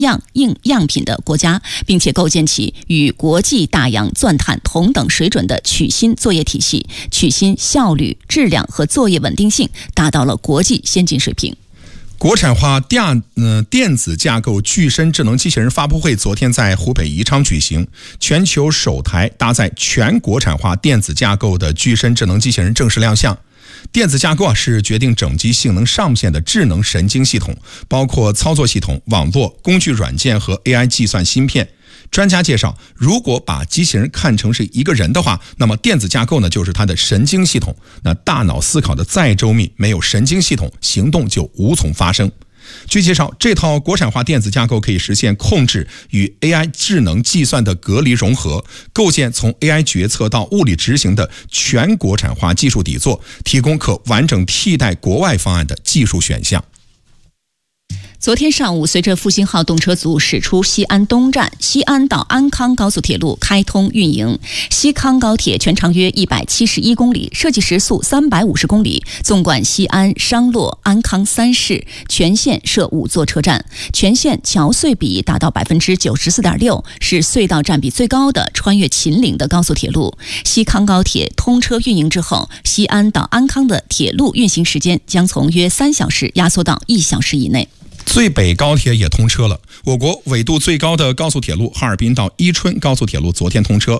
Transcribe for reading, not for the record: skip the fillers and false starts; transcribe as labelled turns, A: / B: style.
A: 样品的国家，并且构建起与国际大洋钻探同等水准的曲芯作业体系，曲芯效率、质量和作业稳定性达到了国际先进水平。
B: 国产化电子架构具身智能机器人发布会昨天在湖北宜昌举行，全球首台搭载全国产化电子架构的具身智能机器人正式亮相。电子架构是决定整机性能上限的智能神经系统，包括操作系统、网络、工具软件和 AI 计算芯片。专家介绍，如果把机器人看成是一个人的话，那么电子架构呢就是它的神经系统。那大脑思考的再周密，没有神经系统，行动就无从发生。据介绍，这套国产化电子架构可以实现控制与 AI 智能计算的隔离融合，构建从 AI 决策到物理执行的全国产化技术底座，提供可完整替代国外方案的技术选项。
A: 昨天上午，随着复兴号动车组驶出西安东站，西安到安康高速铁路开通运营。西康高铁全长约171公里，设计时速350公里，纵贯西安、商洛、安康3市，全线设5座车站，全线桥隧比达到 94.6%， 是隧道占比最高的穿越秦岭的高速铁路。西康高铁通车运营之后，西安到安康的铁路运行时间将从约3小时压缩到1小时以内。
B: 最北高铁也通车了。我国纬度最高的高速铁路哈尔滨到伊春高速铁路昨天通车，